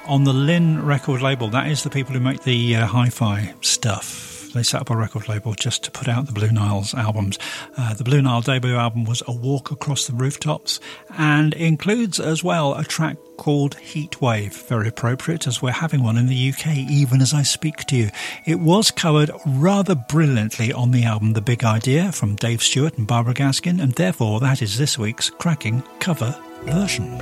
on the Lynn record label. That is the people who make the hi-fi stuff. They set up a record label just to put out the Blue Nile's albums. The Blue Nile debut album was A Walk Across the Rooftops and includes as well a track called Heatwave, very appropriate as we're having one in the UK even as I speak to you. It was covered rather brilliantly on the album The Big Idea from Dave Stewart and Barbara Gaskin, and therefore that is this week's cracking cover version.